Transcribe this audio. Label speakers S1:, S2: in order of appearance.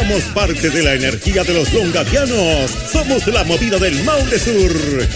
S1: Somos parte de la energía de los longavianos. Somos la movida del Maule Sur.